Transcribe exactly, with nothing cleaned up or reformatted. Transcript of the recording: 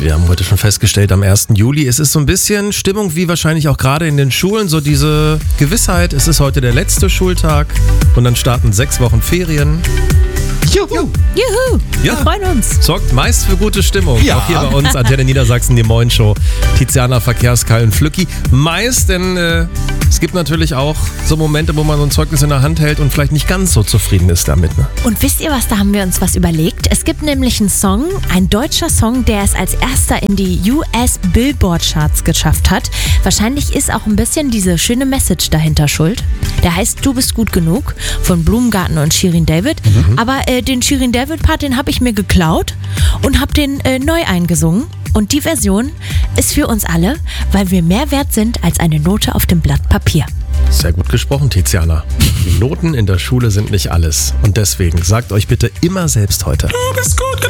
Wir haben heute schon festgestellt, am ersten Juli, es ist so ein bisschen Stimmung wie wahrscheinlich auch gerade in den Schulen, so diese Gewissheit, es ist heute der letzte Schultag und dann starten sechs Wochen Ferien. Juhu! Juhu! Ja. Wir freuen uns. Sorgt meist für gute Stimmung. Ja. Auch hier bei uns, Antenne Niedersachsen, die Moin Show. Tiziana, Verkehrskai und Flücki. Meist, denn äh, es gibt natürlich auch so Momente, wo man so ein Zeugnis in der Hand hält und vielleicht nicht ganz so zufrieden ist damit. Ne? Und wisst ihr was, da haben wir uns was überlegt. Es gibt nämlich einen Song, ein deutscher Song, der es als erster in die U S Billboard Charts geschafft hat. Wahrscheinlich ist auch ein bisschen diese schöne Message dahinter schuld. Der heißt Du bist gut genug von Blumengarten und Shirin David. Mhm. Aber äh, den Shirin David Part, den habe ich mir geklaut und habe den äh, neu eingesungen. Und die Version ist für uns alle, weil wir mehr wert sind als eine Note auf dem Blatt Papier. Sehr gut gesprochen, Tiziana. Die Noten in der Schule sind nicht alles. Und deswegen sagt euch bitte immer selbst heute. Du bist gut genug.